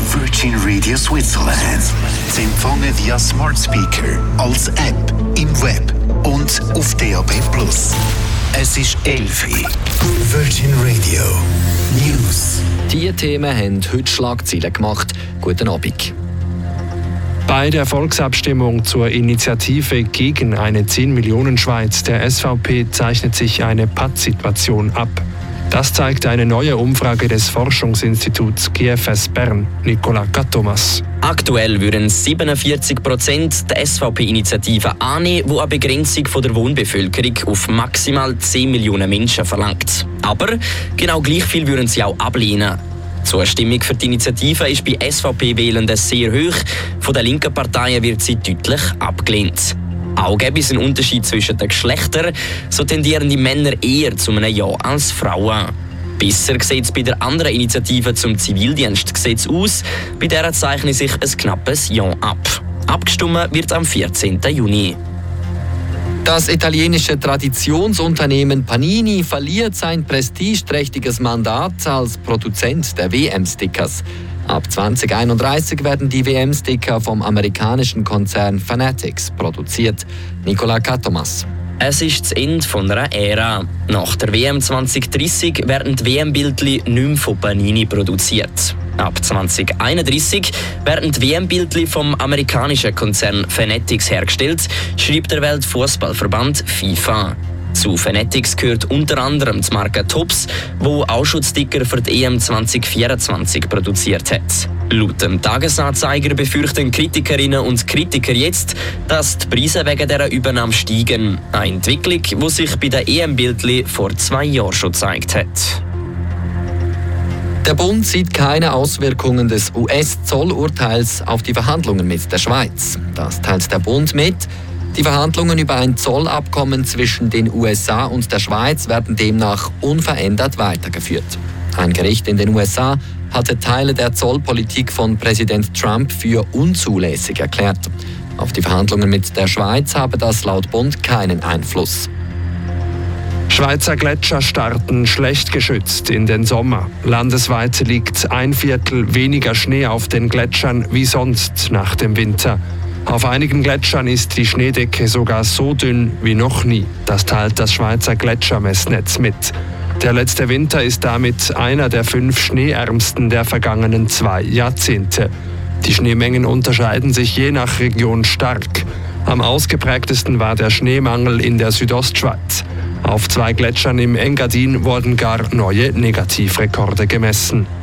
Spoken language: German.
Virgin Radio Switzerland. Zu empfangen via Smart Speaker, als App, im Web und auf DAB+. Es ist 11 Uhr. Virgin Radio News. Diese Themen haben heute Schlagzeilen gemacht. Guten Abend. Bei der Volksabstimmung zur Initiative gegen eine 10-Millionen-Schweiz der SVP zeichnet sich eine Pattsituation ab. Das zeigt eine neue Umfrage des Forschungsinstituts GFS Bern. Nicola Kattomas. Aktuell würden 47% der SVP-Initiative annehmen, die eine Begrenzung der Wohnbevölkerung auf maximal 10 Millionen Menschen verlangt. Aber genau gleich viel würden sie auch ablehnen. Die Zustimmung für die Initiative ist bei SVP-Wählenden sehr hoch. Von den linken Parteien wird sie deutlich abgelehnt. Auch gäbe es einen Unterschied zwischen den Geschlechtern. So tendieren die Männer eher zu einem Ja als Frauen. Besser sieht es bei der anderen Initiative zum Zivildienstgesetz aus. Bei der zeichnet sich ein knappes Ja ab. Abgestimmt wird am 14. Juni. Das italienische Traditionsunternehmen Panini verliert sein prestigeträchtiges Mandat als Produzent der WM-Stickers. Ab 2031 werden die WM-Sticker vom amerikanischen Konzern Fanatics produziert. Nicola Kattomas. Es ist das Ende einer Ära. Nach der WM 2030 werden die WM-Bildchen nicht mehr von Panini produziert. Ab 2031 werden die WM-Bildchen vom amerikanischen Konzern Fanatics hergestellt, schreibt der Weltfußballverband FIFA. Zu Fanatics gehört unter anderem die Marke Tops, die auch schon Sticker für die EM 2024 produziert hat. Laut dem Tagesanzeiger befürchten Kritikerinnen und Kritiker jetzt, dass die Preise wegen dieser Übernahme steigen. Eine Entwicklung, die sich bei den EM-Bildchen vor 2 Jahren schon gezeigt hat. Der Bund sieht keine Auswirkungen des US-Zollurteils auf die Verhandlungen mit der Schweiz. Das teilt der Bund mit. Die Verhandlungen über ein Zollabkommen zwischen den USA und der Schweiz werden demnach unverändert weitergeführt. Ein Gericht in den USA hatte Teile der Zollpolitik von Präsident Trump für unzulässig erklärt. Auf die Verhandlungen mit der Schweiz habe das laut Bund keinen Einfluss. Schweizer Gletscher starten schlecht geschützt in den Sommer. Landesweit liegt 1/4 weniger Schnee auf den Gletschern wie sonst nach dem Winter. Auf einigen Gletschern ist die Schneedecke sogar so dünn wie noch nie. Das teilt das Schweizer Gletschermessnetz mit. Der letzte Winter ist damit einer der 5 schneeärmsten der vergangenen 2 Jahrzehnte. Die Schneemengen unterscheiden sich je nach Region stark. Am ausgeprägtesten war der Schneemangel in der Südostschweiz. Auf 2 Gletschern im Engadin wurden gar neue Negativrekorde gemessen.